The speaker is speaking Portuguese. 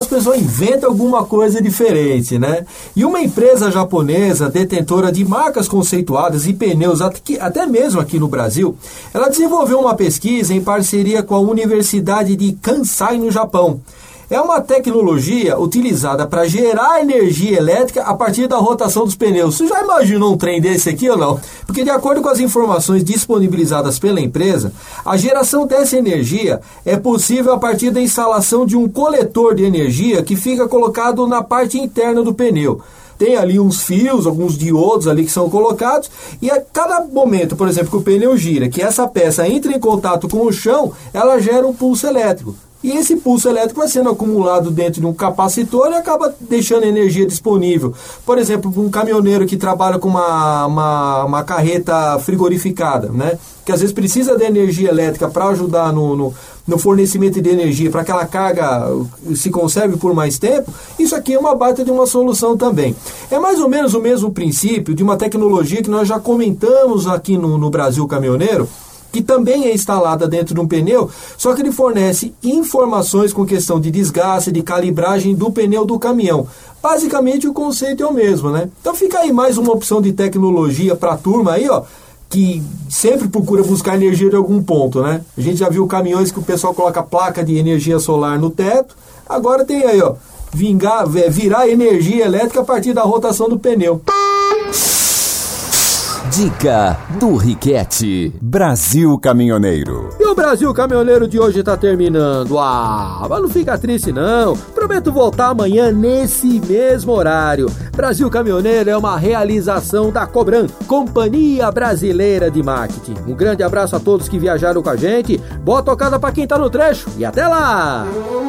pessoas inventam alguma coisa diferente, né? E uma empresa japonesa, detentora de marcas conceituadas e pneus, até mesmo aqui no Brasil, ela desenvolveu uma pesquisa em parceria com a Universidade de Kansai, no Japão. É uma tecnologia utilizada para gerar energia elétrica a partir da rotação dos pneus. Você já imaginou um trem desse aqui ou não? Porque de acordo com as informações disponibilizadas pela empresa, a geração dessa energia é possível a partir da instalação de um coletor de energia que fica colocado na parte interna do pneu. Tem ali uns fios, alguns diodos ali que são colocados, e a cada momento, por exemplo, que o pneu gira, que essa peça entra em contato com o chão, ela gera um pulso elétrico. E esse pulso elétrico vai sendo acumulado dentro de um capacitor e acaba deixando energia disponível. Por exemplo, um caminhoneiro que trabalha com uma carreta frigorificada, né? Que às vezes precisa de energia elétrica para ajudar no fornecimento de energia, para que aquela carga se conserve por mais tempo. Isso aqui é uma baita de uma solução também. É mais ou menos o mesmo princípio de uma tecnologia que nós já comentamos aqui no Brasil Caminhoneiro, que também é instalada dentro de um pneu, só que ele fornece informações com questão de desgaste, de calibragem do pneu do caminhão. Basicamente o conceito é o mesmo, né? Então fica aí mais uma opção de tecnologia para a turma aí, ó, que sempre procura buscar energia de algum ponto, né? A gente já viu caminhões que o pessoal coloca placa de energia solar no teto, agora tem aí, ó, virar energia elétrica a partir da rotação do pneu. Dica do Riquete. Brasil Caminhoneiro. E o Brasil Caminhoneiro de hoje tá terminando. Mas não fica triste não. Prometo voltar amanhã nesse mesmo horário. Brasil Caminhoneiro é uma realização da Cobran, Companhia Brasileira de Marketing. Um grande abraço a todos que viajaram com a gente. Boa tocada pra quem tá no trecho e até lá!